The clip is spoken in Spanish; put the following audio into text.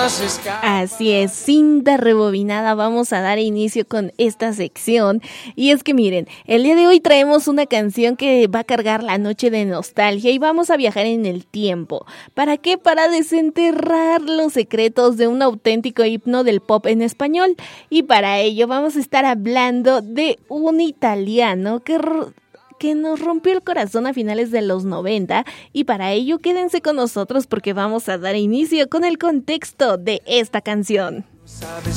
Así es, cinta rebobinada, vamos a dar inicio con esta sección. Y es que miren, el día de hoy traemos una canción que va a cargar la noche de nostalgia y vamos a viajar en el tiempo. ¿Para qué? Para desenterrar los secretos de un auténtico himno del pop en español. Y para ello vamos a estar hablando de un italiano que nos rompió el corazón a finales de los 90, y para ello quédense con nosotros porque vamos a dar inicio con el contexto de esta canción.